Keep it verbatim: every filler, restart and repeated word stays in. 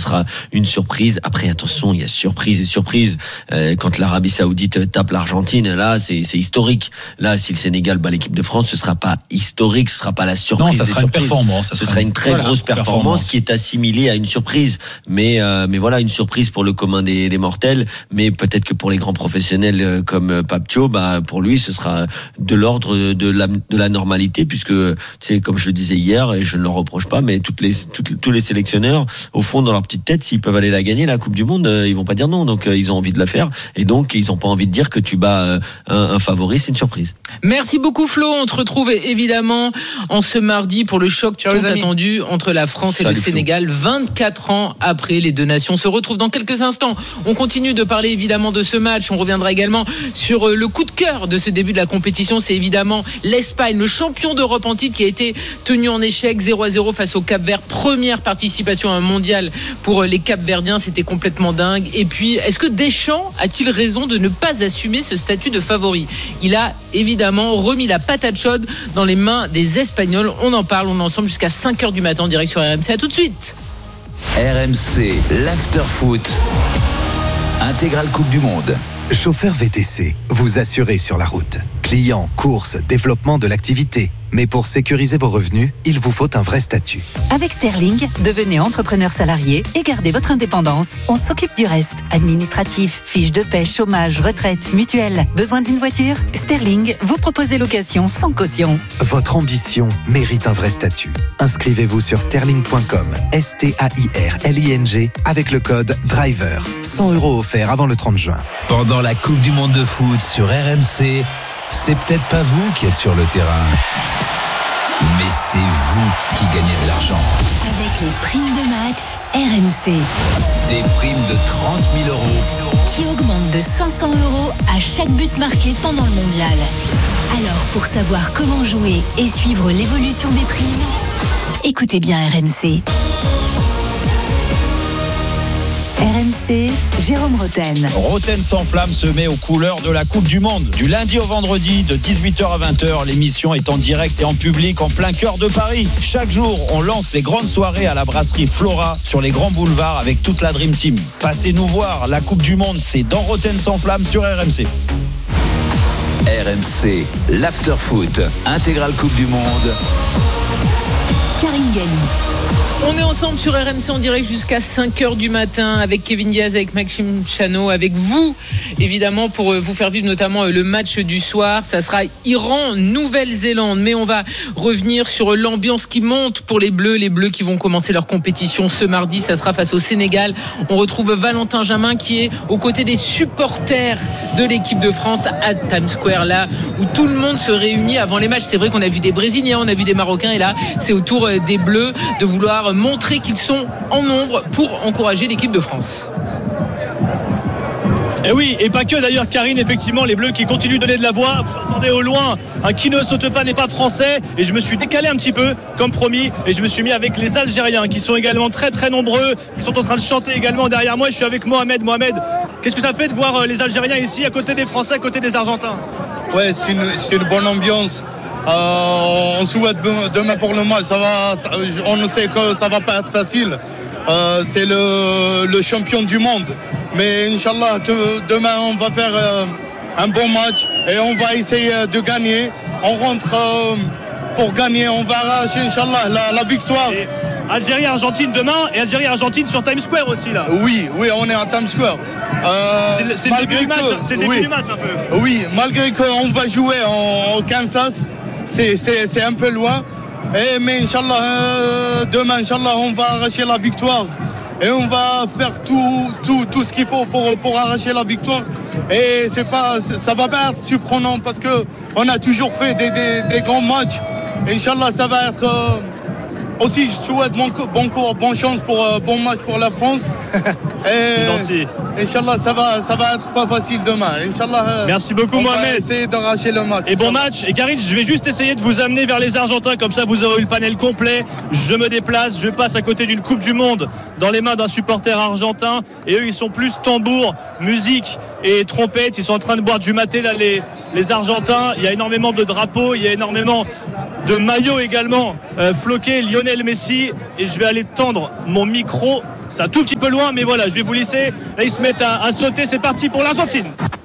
sera une surprise. Après, attention, il y a surprise et surprise. Euh, quand l'Arabie Saoudite tape l'Argentine, là, c'est, c'est historique. Là, si le Sénégal bat l'équipe de France, ce sera pas historique, ce sera pas la surprise. Non, ça sera une performance. Ça ce sera une très voilà, grosse performance, performance qui est assimilée à une surprise. Mais, euh, mais voilà, une surprise pour le commun des, des mortels. Mais peut-être que pour les grands professionnels euh, comme Pape Thio, bah, pour lui, ce sera de l'ordre de la, de la normalité, puisque, tu sais, comme je le disais hier, et je ne le reproche pas, mais toutes les, toutes, tous les sélectionneurs, au fond, dans leur petite tête, s'ils peuvent aller la gagner, la Coupe du Monde, euh, ils vont pas dire non. Donc, euh, ils ont envie de la faire. Et donc, ils ont pas envie de dire que tu bats euh, un, un favori, c'est une surprise. Merci beaucoup, Flo. On te retrouve évidemment en ce mardi pour le choc tant attendu entre la France Salut et le Sénégal, Flo. vingt-quatre ans après, les deux nations se retrouvent dans quelques instants. On continue de parler évidemment de ce match. On reviendra également sur le coup de cœur de ce début de la compétition. C'est évidemment l'Espagne, le champion d'Europe en titre, qui a été tenu en échec zéro à zéro face au Cap-Vert. Première participation à un mondial pour les Cap-Verdiens. C'était complètement dingue. Et puis, est-ce que Deschamps a-t-il raison de ne pas assumer ce statut de favori? Il a évidemment remis la patate chaude dans les mains des Espagnols. On en parle, on est ensemble jusqu'à cinq heures du matin en direct sur R M C. À tout de suite. R M C, l'after-foot, intégrale Coupe du Monde. Chauffeur V T C, vous assurez sur la route. Clients, courses, développement de l'activité. Mais pour sécuriser vos revenus, il vous faut un vrai statut. Avec Sterling, devenez entrepreneur salarié et gardez votre indépendance. On s'occupe du reste. Administratif, fiches de paie, chômage, retraite, mutuelle. Besoin d'une voiture? Sterling vous propose des locations sans caution. Votre ambition mérite un vrai statut. Inscrivez-vous sur sterling point com, S T A I R L I N G, avec le code DRIVER. cent euros offerts avant le trente juin. Pendant la Coupe du Monde de foot sur R M C, c'est peut-être pas vous qui êtes sur le terrain, mais c'est vous qui gagnez de l'argent. Avec les primes de match R M C. Des primes de trente mille euros qui augmentent de cinq cents euros à chaque but marqué pendant le mondial. Alors, pour savoir comment jouer et suivre l'évolution des primes, écoutez bien R M C. R M C, Jérôme Roten. Roten sans flamme se met aux couleurs de la Coupe du Monde. Du lundi au vendredi, de dix-huit heures à vingt heures, l'émission est en direct et en public en plein cœur de Paris. Chaque jour, on lance les grandes soirées à la brasserie Flora sur les grands boulevards avec toute la Dream Team. Passez nous voir, la Coupe du Monde, c'est dans Roten sans flamme sur R M C. R M C, l'after-foot, intégrale Coupe du Monde. Karine Galli. On est ensemble sur R M C en direct jusqu'à cinq heures du matin avec Kevin Diaz, avec Maxime Chano, avec vous évidemment pour vous faire vivre notamment le match du soir. Ça sera Iran-Nouvelle-Zélande, mais on va revenir sur l'ambiance qui monte pour les Bleus, les Bleus qui vont commencer leur compétition ce mardi. Ça sera face au Sénégal. On retrouve Valentin Jamin qui est aux côtés des supporters de l'équipe de France à Times Square, là où tout le monde se réunit avant les matchs. C'est vrai qu'on a vu des Brésiliens, on a vu des Marocains, et là c'est au tour des Bleus de vouloir montrer qu'ils sont en nombre pour encourager l'équipe de France. Et oui, et pas que d'ailleurs, Karine, effectivement, les Bleus qui continuent de donner de la voix. Vous entendez au loin, un qui ne saute pas n'est pas français, et je me suis décalé un petit peu, comme promis, et je me suis mis avec les Algériens qui sont également très très nombreux, qui sont en train de chanter également derrière moi. Je suis avec Mohamed. Mohamed, qu'est-ce que ça fait de voir les Algériens ici, à côté des Français, à côté des Argentins? Ouais, c'est une, c'est une bonne ambiance. Euh, on souhaite demain pour le match, ça va, ça, on sait que ça va pas être facile. Euh, c'est le, le champion du monde. Mais Inch'Allah, demain on va faire euh, un bon match et on va essayer de gagner. On rentre euh, pour gagner, on va arracher Inch'Allah la, la victoire. Et Algérie-Argentine demain et Algérie-Argentine sur Times Square aussi là. Oui, oui, on est à Times Square. Euh, c'est le, c'est le début du match, c'est le début oui, du match un peu. Oui, malgré qu'on va jouer en, en Kansas, c'est, c'est, c'est un peu loin. Et, mais Inch'Allah, euh, demain, Inch'Allah, on va arracher la victoire. Et on va faire tout, tout, tout ce qu'il faut pour, pour arracher la victoire. Et c'est pas, ça va pas être surprenant parce qu'on a toujours fait des, des, des grands matchs. Et Inch'Allah, ça va être... Euh, aussi, je souhaite bon, bon cours, bonne chance pour euh, bon match pour la France. C'est gentil. Inch'Allah, ça va, ça va être pas facile demain. Inch'Allah. Euh, Merci beaucoup, on Mohamed. va essayer d'arracher le match. Et bon match. Et Karine, je vais juste essayer de vous amener vers les Argentins, comme ça vous aurez eu le panel complet. Je me déplace, je passe à côté d'une Coupe du Monde dans les mains d'un supporter argentin. Et eux, ils sont plus tambour, musique et trompette. Ils sont en train de boire du maté là, les, les Argentins. Il y a énormément de drapeaux, il y a énormément de maillots également euh, floqués. Lionel Messi. Et je vais aller tendre mon micro C'est un tout petit peu loin, mais voilà, je vais vous laisser. Là, ils se mettent à, à sauter. C'est parti pour l'Argentine.